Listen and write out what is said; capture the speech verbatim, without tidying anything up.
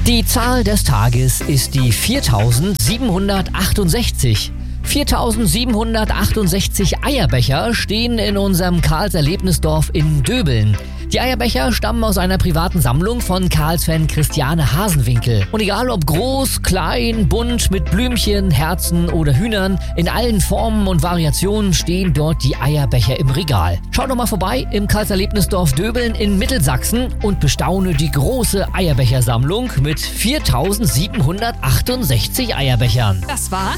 Die Zahl des Tages ist die viertausendsiebenhundertachtundsechzig. viertausendsiebenhundertachtundsechzig Eierbecher stehen in unserem Karls Erlebnisdorf in Döbeln. Die Eierbecher stammen aus einer privaten Sammlung von Karls-Fan Christiane Hasenwinkel. Und egal ob groß, klein, bunt, mit Blümchen, Herzen oder Hühnern, in allen Formen und Variationen stehen dort die Eierbecher im Regal. Schau doch mal vorbei im Karls Erlebnisdorf Döbeln in Mittelsachsen und bestaune die große Eierbechersammlung mit viertausendsiebenhundertachtundsechzig Eierbechern. Das war